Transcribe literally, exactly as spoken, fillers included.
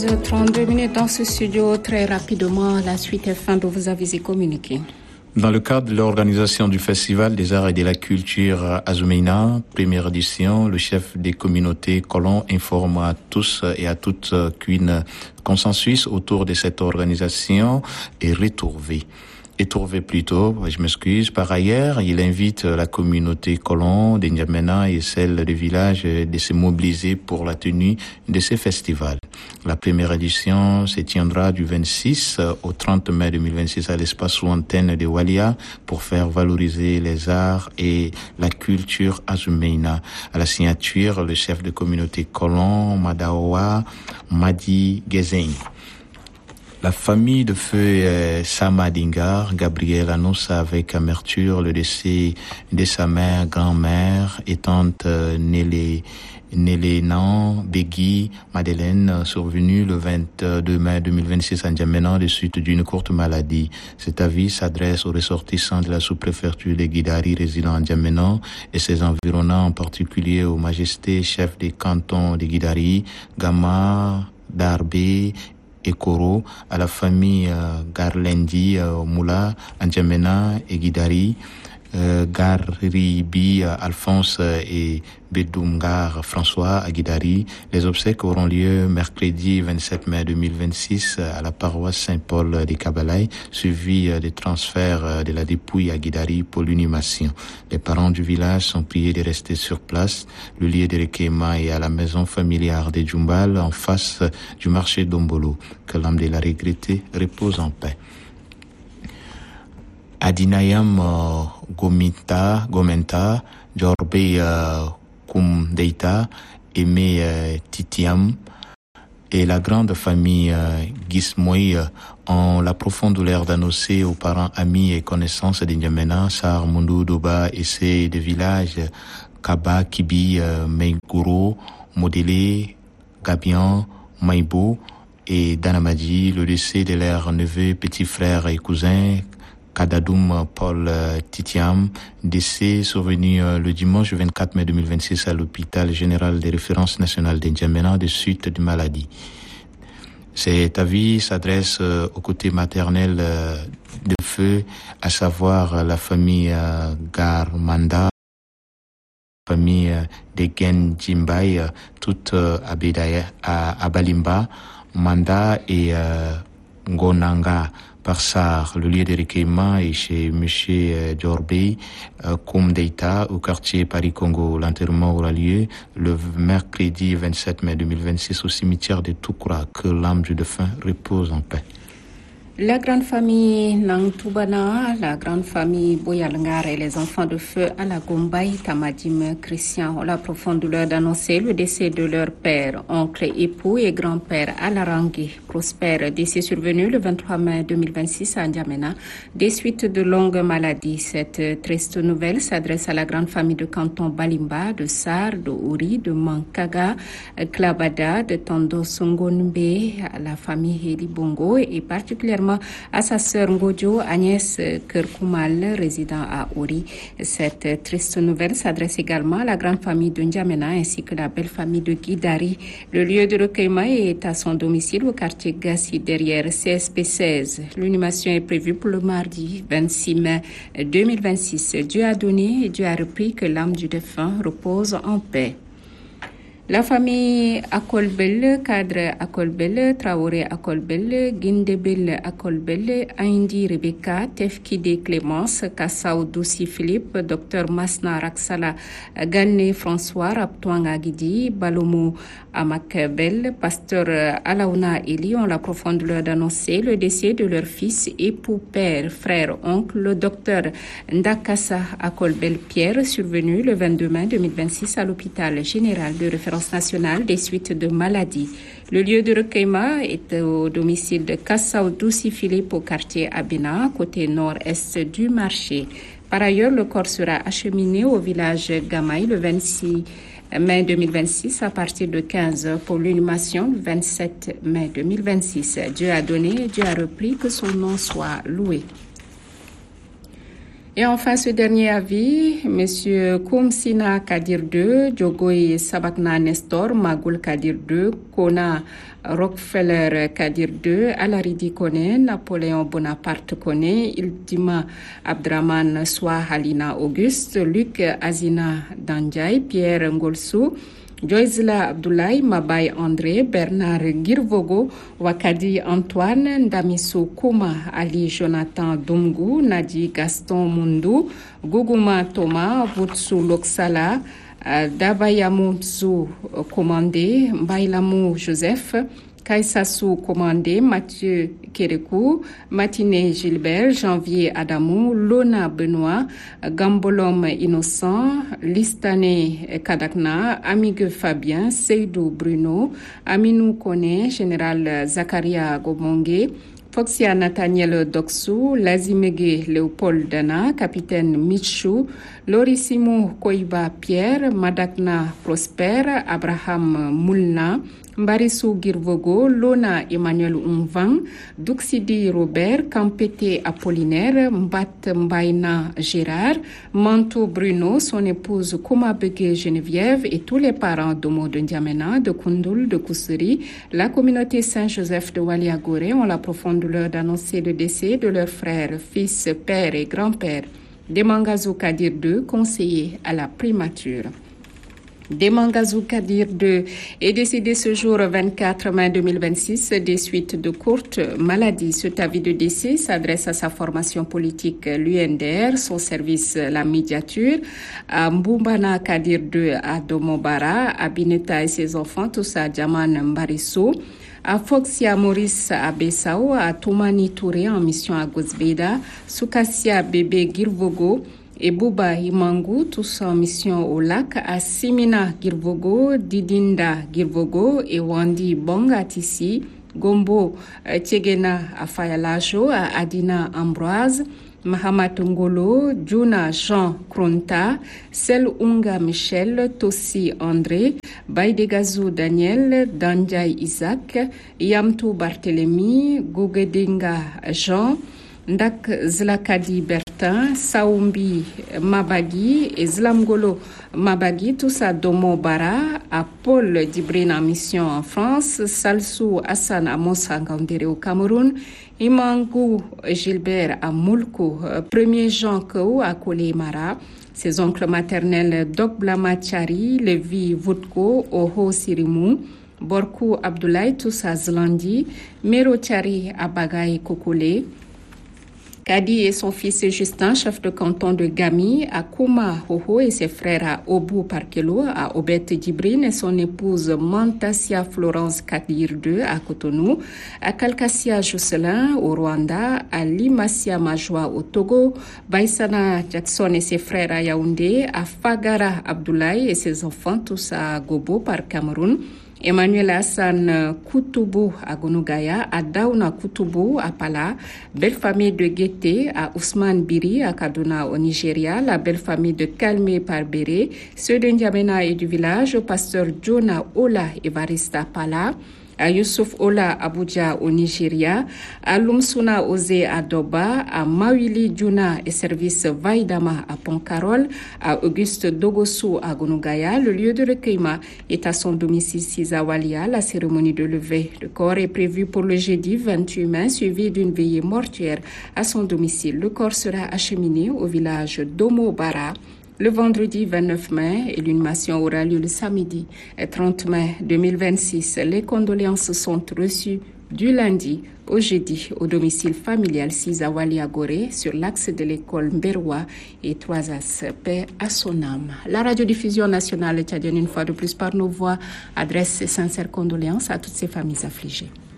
trente-deux minutes dans ce studio. Très rapidement, la suite est fin de vos avis et communiqués. Dans le cadre de l'organisation du Festival des Arts et de la Culture Azumeina, première édition, le chef des communautés colons informe à tous et à toutes qu'une consensus autour de cette organisation est retrouvé. Et trouvé plutôt, je m'excuse. Par ailleurs, il invite la communauté colon de N'Djamena et celle des villages de se mobiliser pour la tenue de ces festivals. La première édition se tiendra du vingt-six au trente mai deux mille vingt-six à l'espace sous antenne de Walia pour faire valoriser les arts et la culture azumeina. À la signature, le chef de communauté colon, Madawa Madi Gezen. La famille de feu euh, Samadingar, Gabriel, annonce avec amertume le décès de sa mère, grand-mère et tante euh, Nélé, Nélénan Begui Madeleine, survenue le vingt-deux mai deux mille vingt-six à N'Djamena de suite d'une courte maladie. Cet avis s'adresse aux ressortissants de la sous-préfecture de Guidari résidant à N'Djamena et ses environnants, en particulier aux majestés chefs des cantons de Guidari, Gama, Darbé et Koro, à la famille euh, Garlendi euh, Moula, N'Djamena et Guidari, euh, Garibi euh, Alphonse euh, et Bedoumgar François à Guidari. Les obsèques auront lieu mercredi vingt-sept mai deux mille vingt-six à la paroisse Saint-Paul de Kabalaï, suivi des transferts de la dépouille à Guidari pour l'inhumation. Les parents du village sont priés de rester sur place. Le lieu de recueillement est à la maison familiale de Djumbal, en face du marché d'Ombolo. Que l'âme de la regrettée repose en paix. Adinayam uh, Gomita, Gomenta, Jorbe uh, Kum Deita, Aimé uh, Titiam et la grande famille uh, Gismoy uh, ont la profonde douleur d'annoncer aux parents, amis et connaissances d'Indiamena, Sar Mundu Doba et ses de villages Kaba, Kibi, uh, Meiguro, Modélé, Gabian, Maïbo et Danamadi, le décès de leurs neveux, petits frères et cousins, Kadadoum Paul euh, Titiam, décès survenu euh, le dimanche vingt-quatre mai deux mille vingt-six à l'hôpital général des références nationales d'N'Djamena de suite de maladie. Cet avis s'adresse euh, au côté maternel euh, de feu, à savoir euh, la famille euh, Garmanda, la famille euh, de Gen Jimbai, euh, toute euh, à Abalimba, Manda et euh, Ngonanga. Parsar, le lieu de recueillement est chez M. Djorbey, euh, Koum Deita, au quartier Paris-Congo. L'enterrement aura lieu le mercredi vingt-sept mai deux mille vingt-six au cimetière de Toukoura. Que l'âme du défunt repose en paix. La grande famille Nangtoubana, la grande famille Boyalngar et les enfants de feu à la Gombaï, Tamadim Christian ont la profonde douleur d'annoncer le décès de leur père, oncle, époux et grand-père Alarangui Prosper, décès survenu le vingt-trois mai deux mille vingt-six à N'Djamena, des suites de longues maladies. Cette triste nouvelle s'adresse à la grande famille de canton Balimba, de Sar, de Ouri, de Mankaga, Klabada, de Tondo Songonbe, à la famille Heli Bongo et particulièrement à sa sœur Ngodjo, Agnès Kerkoumal, résidant à Ouri. Cette triste nouvelle s'adresse également à la grande famille de N'Djamena ainsi que la belle famille de Guidari. Le lieu de recueillement est à son domicile au quartier Gassi, derrière C S P seize. L'inhumation est prévue pour le mardi vingt-six mai deux mille vingt-six. Dieu a donné et Dieu a repris, que l'âme du défunt repose en paix. La famille Akolbel, cadre Akolbel, Traoré Akolbel, Guindebel Akolbel, Aindi Rebecca, Tefkide Clémence, Kassaou Doussi Philippe, Docteur Masna Raksala, Gane François, Raptouang Agidi, Balomo Amakbel, Pasteur Alaouna Eli ont la profonde douleur d'annoncer le décès de leur fils, époux, père, frère, oncle, le docteur Ndakassa Akolbel Pierre, survenu le vingt-deux mai deux mille vingt-six à l'hôpital général de référence nationale des suites de maladies. Le lieu de recueillement est au domicile de Kassaou Doussi Philippe au quartier Abena, côté nord-est du marché. Par ailleurs, le corps sera acheminé au village Gamaï le vingt-six mai deux mille vingt-six à partir de quinze heures pour l'inhumation le vingt-sept mai deux mille vingt-six. Dieu a donné, Dieu a repris, que son nom soit loué. Et enfin, ce dernier avis, M. Koumsina Kadir deux, Djogoy Sabakna Nestor, Magoul Kadir deux, Kona Rockefeller Kadir deux, Alaridi Kone, Napoléon Bonaparte Kone, Iltima Abdraman Soa Halina Auguste, Luc Azina Danjay, Pierre Ngolsou, Joyzla Abdoulaye, Mabay André, Bernard Girvogo, Wakadi Antoine, Ndamiso Kouma, Ali Jonathan Domgou, Nadi Gaston Mundu, Gougouma Thomas, Voutsu Loksala, Dabayamoutsou Commandé, Mbailamou Joseph, Kaïsassou Commandé, Mathieu Kérekou, Matiné Gilbert, Janvier Adamou, Lona Benoît, Gambolom Innocent, Listane Kadakna, Amigue Fabien, Seydou Bruno, Aminou Kone, Général Zakaria Gobongue, Foxia Nathaniel Doksou, Lazimege Léopold Dana, Capitaine Michou, Lorissimo Koiba Pierre, Madakna Prosper, Abraham Moulna, Mbarisou Girvogo, Lona Emmanuel Umvang, Duxidi Robert, Campete Apollinaire, Mbat Mbaina Gérard, Manto Bruno, son épouse Kouma Begue Geneviève et tous les parents d'Omo de N'Djamena, de Koundoul, de Kousseri, la communauté Saint-Joseph de Waliagoré ont la profonde douleur d'annoncer le décès de leurs frères, fils, père et grand-père. Demangazou Kadir deux, conseiller à la primature. Demangazou Kadir deux est décédé ce jour vingt-quatre mai deux mille vingt-six des suites de courtes maladies. Cet avis de décès s'adresse à sa formation politique, l'U N D R, son service, la médiature, à Mbumbana Kadir deux à Domobara, à Bineta et ses enfants, tous à Djaman Mbarisso, à Foxia Maurice à Bessao, à Toumani Touré en mission à Gozbeda, Soukassia Bébé Girvogo, et Bouba Imangu, tous en mission au lac, à Simina Girvogo, Didinda Girvogo et Wandi Bonga Tissi, Gombo Tchegena à Fayalajo, à Adina Ambroise, Mahamat Ngolo, Juna Jean Kronta, Sel Unga Michel, Tossi André, Baidegazou Daniel, Danjay Isaac, Yamtou Barthélemy, Gougedinga Jean, Ndak Zlakadi Bertin, Saoumbi Mabagi et Zlamgolo Mabagi, tous à Domo Bara, à Paul Dibrine en mission en France, Salsou Hassan à Monsangandere au Cameroun, Imangou Gilbert à Moulkou, Premier Jean Kou à Kolémara, ses oncles maternels Dok Blamachari, Levi Voutko, Oho Sirimou, Borkou Abdoulaye, tous à Zlandi, Mero Chari à Bagaï Kokole, Kadi et son fils Justin, chef de canton de Gami, à Kouma Hoho et ses frères à Obu Parkelo, à Obet Djibrine et son épouse Mantassia Florence Kadir deux à Cotonou, à Kalkassia Jocelyn au Rwanda, à Limassia Majoua au Togo, Baïsana Jackson et ses frères à Yaoundé, à Fagara Abdoulaye et ses enfants tous à Gobo par Cameroun, Emmanuel Hassan Koutoubou à Gonogaya, à Daouna Koutoubou à Pala, belle famille de Guété à Ousmane Biri à Kaduna au Nigeria, la belle famille de Kalmé par Béré, ceux de N'Djamena et du village, au pasteur Jonah Ola Evarista Pala, à Youssouf Ola Abuja au Nigeria, à Lumsuna Ose à Doba, à Mawili Djuna et service Vaidama à Pont-Carol, à Auguste Dogosu à Gonogaya. Le lieu de recueillement est à son domicile Sizawalia. La cérémonie de levée de corps est prévue pour le jeudi vingt-huit mai, suivie d'une veillée mortuaire à son domicile. Le corps sera acheminé au village d'Omobara le vendredi vingt-neuf mai et l'inhumation aura lieu le samedi trente mai deux mille vingt-six. Les condoléances sont reçues du lundi au jeudi au domicile familial Sizawali Agoré sur l'axe de l'école Mberwa et trois As. Paix à son âme. La radiodiffusion nationale tchadienne, une fois de plus par nos voix, adresse ses sincères condoléances à toutes ces familles affligées.